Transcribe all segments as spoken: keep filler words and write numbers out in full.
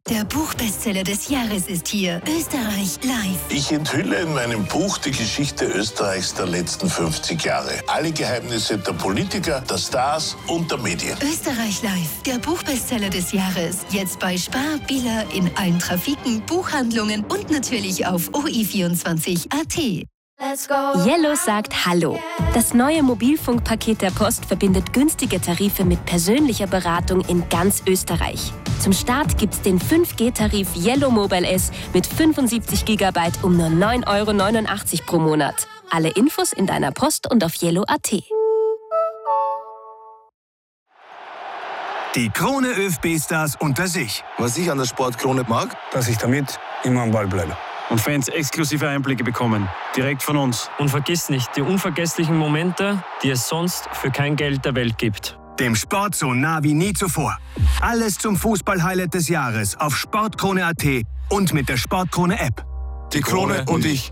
Der Buchbestseller des Jahres ist hier. Österreich live. Ich enthülle in meinem Buch die Geschichte Österreichs der letzten fünfzig Jahre. Alle Geheimnisse der Politiker, der Stars und der Medien. Österreich live. Der Buchbestseller des Jahres. Jetzt bei Spar, Billa, in allen Trafiken, Buchhandlungen und natürlich auf O I vierundzwanzig Punkt A T. Yellow sagt Hallo. Das neue Mobilfunkpaket der Post verbindet günstige Tarife mit persönlicher Beratung in ganz Österreich. Zum Start gibt's den fünf G-Tarif Yellow Mobile S mit fünfundsiebzig Gigabyte um nur neun Euro neunundachtzig pro Monat. Alle Infos in deiner Post und auf yellow Punkt A T. Die Krone ÖFB-Stars unter sich. Was ich an der Sportkrone mag, dass ich damit immer am Ball bleibe. Und Fans exklusive Einblicke bekommen, direkt von uns. Und vergiss nicht die unvergesslichen Momente, die es sonst für kein Geld der Welt gibt. Dem Sport so nah wie nie zuvor. Alles zum Fußball-Highlight des Jahres auf sportkrone Punkt A T und mit der Sportkrone-App. Die Krone und ich.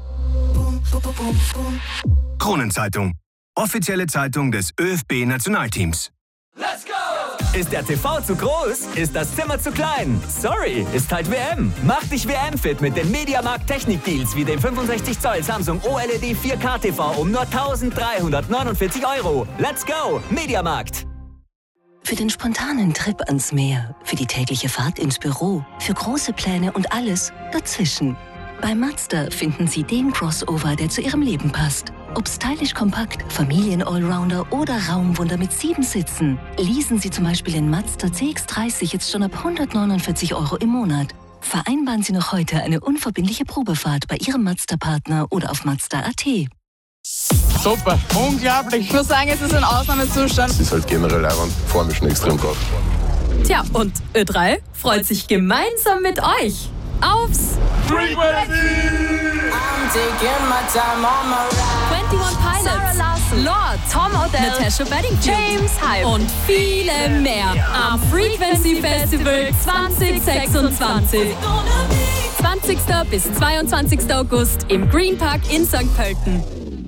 Kronenzeitung. Offizielle Zeitung des ÖFB-Nationalteams. Let's go! Ist der T V zu groß? Ist das Zimmer zu klein? Sorry, ist halt W M. Mach dich W M-fit mit den Mediamarkt Technik-Deals wie dem fünfundsechzig Zoll Samsung O L E D vier K T V um nur eintausenddreihundertneunundvierzig Euro. Let's go, Mediamarkt! Für den spontanen Trip ans Meer, für die tägliche Fahrt ins Büro, für große Pläne und alles dazwischen. Bei Mazda finden Sie den Crossover, der zu Ihrem Leben passt. Ob stylisch kompakt, Familien-Allrounder oder Raumwunder mit sieben Sitzen. Leasen Sie zum Beispiel den Mazda C X dreißig jetzt schon ab hundertneunundvierzig Euro im Monat. Vereinbaren Sie noch heute eine unverbindliche Probefahrt bei Ihrem Mazda-Partner oder auf Mazda Punkt A T. Super, unglaublich. Ich muss sagen, es ist ein Ausnahmezustand. Es ist halt generell auch vor mir schon extrem drauf. Tja, und Ö drei freut sich gemeinsam mit euch aufs Frequency! I'm taking my time on my ride. einundzwanzig Pilots, Sarah Larson, Lord, Tom Odell, Natasha Bedingfield, James Hype und viele mehr am Frequency Festival zwanzig sechsundzwanzig. zwanzigsten bis zweiundzwanzigsten August im Green Park in Sankt Pölten.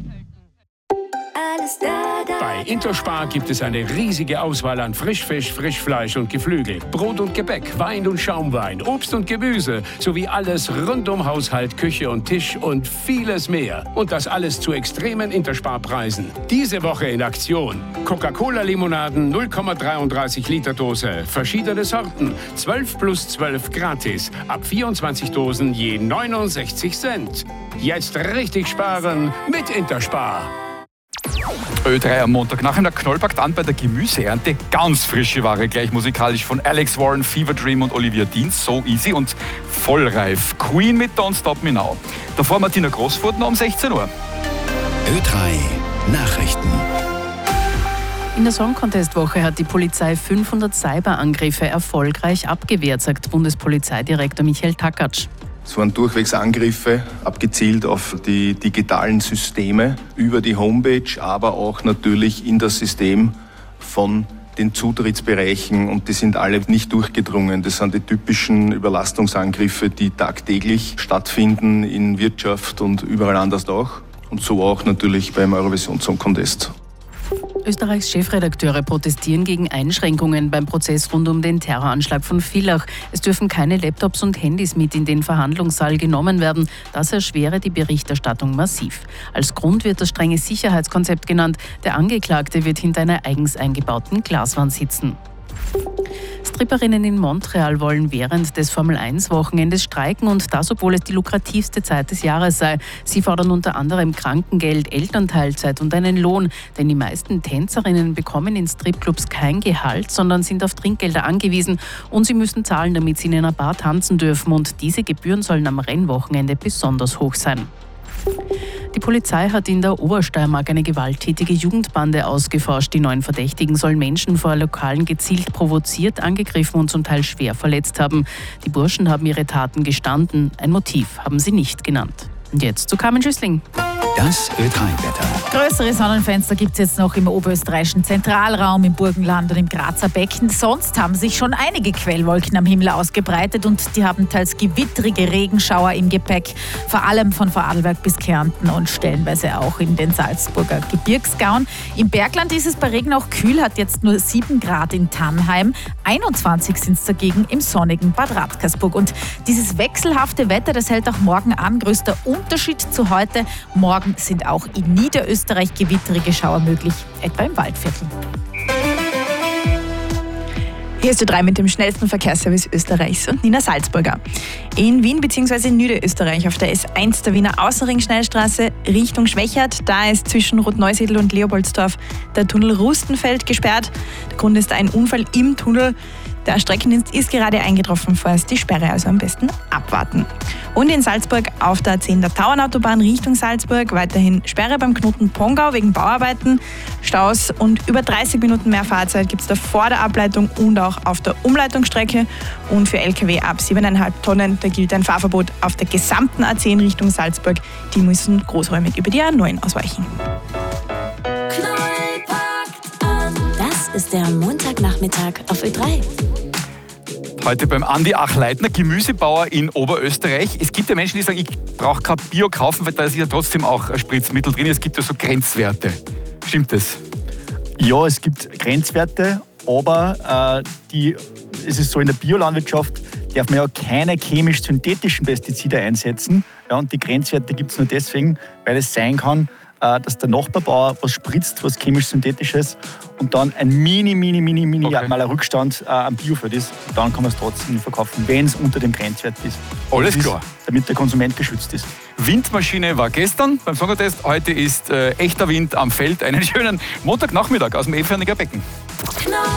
Bei Interspar gibt es eine riesige Auswahl an Frischfisch, Frischfleisch und Geflügel, Brot und Gebäck, Wein und Schaumwein, Obst und Gemüse sowie alles rund um Haushalt, Küche und Tisch und vieles mehr. Und das alles zu extremen Interspar-Preisen. Diese Woche in Aktion: Coca-Cola-Limonaden null Komma dreiunddreißig Liter Dose, verschiedene Sorten, zwölf plus zwölf gratis, ab vierundzwanzig Dosen je neunundsechzig Cent. Jetzt richtig sparen mit Interspar. Ö drei am Montag. Nach einer Knollpackt an bei der Gemüseernte. Ganz frische Ware, gleich musikalisch von Alex Warren, Fever Dream und Olivia Dean. So easy und vollreif. Queen mit Don't Stop Me Now. Davor Martina Großfurtner um sechzehn Uhr. Ö drei Nachrichten. In der Song Contest Woche hat die Polizei fünfhundert Cyberangriffe erfolgreich abgewehrt, sagt Bundespolizeidirektor Michael Takatsch. Es waren durchwegs Angriffe, abgezielt auf die digitalen Systeme über die Homepage, aber auch natürlich in das System von den Zutrittsbereichen, und die sind alle nicht durchgedrungen. Das sind die typischen Überlastungsangriffe, die tagtäglich stattfinden in Wirtschaft und überall anders auch. Und so auch natürlich beim Eurovision Song Contest. Österreichs Chefredakteure protestieren gegen Einschränkungen beim Prozess rund um den Terroranschlag von Villach. Es dürfen keine Laptops und Handys mit in den Verhandlungssaal genommen werden. Das erschwere die Berichterstattung massiv. Als Grund wird das strenge Sicherheitskonzept genannt. Der Angeklagte wird hinter einer eigens eingebauten Glaswand sitzen. Stripperinnen in Montreal wollen während des Formel eins Wochenendes streiken, und das, obwohl es die lukrativste Zeit des Jahres sei. Sie fordern unter anderem Krankengeld, Elternteilzeit und einen Lohn, denn die meisten Tänzerinnen bekommen in Stripclubs kein Gehalt, sondern sind auf Trinkgelder angewiesen, und sie müssen zahlen, damit sie in einer Bar tanzen dürfen, und diese Gebühren sollen am Rennwochenende besonders hoch sein. Die Polizei hat in der Obersteiermark eine gewalttätige Jugendbande ausgeforscht. Die neun Verdächtigen sollen Menschen vor Lokalen gezielt provoziert, angegriffen und zum Teil schwer verletzt haben. Die Burschen haben ihre Taten gestanden. Ein Motiv haben sie nicht genannt. Und jetzt zu Carmen Schüssling. Das Ö drei Wetter. Größere Sonnenfenster gibt es jetzt noch im oberösterreichischen Zentralraum, im Burgenland und im Grazer Becken. Sonst haben sich schon einige Quellwolken am Himmel ausgebreitet und die haben teils gewittrige Regenschauer im Gepäck, vor allem von Vorarlberg bis Kärnten und stellenweise auch in den Salzburger Gebirgsgauen. Im Bergland ist es bei Regen auch kühl, hat jetzt nur sieben Grad in Tannheim, einundzwanzig sind es dagegen im sonnigen Bad Radkersburg. Und dieses wechselhafte Wetter, das hält auch morgen an. Größter Unterschied zu heute: Morgen sind auch in Niederösterreich gewittrige Schauer möglich, etwa im Waldviertel. Hier ist Ö drei mit dem schnellsten Verkehrsservice Österreichs und Nina Salzburger. In Wien bzw. in Niederösterreich auf der S eins der Wiener Außenring-Schnellstraße Richtung Schwächert. Da ist zwischen Rotneusiedl und Leopoldsdorf der Tunnel Rustenfeld gesperrt. Der Grund ist ein Unfall im Tunnel. Der Streckendienst ist gerade eingetroffen, vorerst die Sperre, also am besten abwarten. Und in Salzburg auf der A zehn der Tauernautobahn Richtung Salzburg weiterhin Sperre beim Knoten Pongau wegen Bauarbeiten, Staus und über dreißig Minuten mehr Fahrzeit gibt es da vor der Ableitung und auch auf der Umleitungsstrecke. Und für L K W ab sieben Komma fünf Tonnen, da gilt ein Fahrverbot auf der gesamten A zehn Richtung Salzburg. Die müssen großräumig über die A neun ausweichen. Das ist der Montagnachmittag auf Ö drei. Heute beim Andi Achleitner, Gemüsebauer in Oberösterreich. Es gibt ja Menschen, die sagen, ich brauche kein Bio kaufen, weil da ist ja trotzdem auch ein Spritzmittel drin. Es gibt ja so Grenzwerte. Stimmt das? Ja, es gibt Grenzwerte, aber äh, die, es ist so, in der Biolandwirtschaft darf man ja keine chemisch-synthetischen Pestizide einsetzen. Ja, und die Grenzwerte gibt es nur deswegen, weil es sein kann, äh, dass der Nachbarbauer was spritzt, was chemisch-synthetisches, und dann ein mini, mini, mini, mini okay. maler Rückstand äh, am Biofeld ist. Dann kann man es trotzdem verkaufen, wenn es unter dem Grenzwert ist. Alles klar. Ist, damit der Konsument geschützt ist. Windmaschine war gestern beim Sondertest. Heute ist äh, echter Wind am Feld. Einen schönen Montagnachmittag aus dem Eferniger Becken.